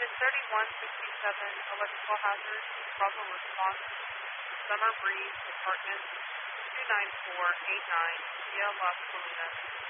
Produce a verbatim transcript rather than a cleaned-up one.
Pin thirty-one sixty-seven, electrical hazard, Bravo response, summer breeze, apartment two nine four eight nine, Via Las Colinas.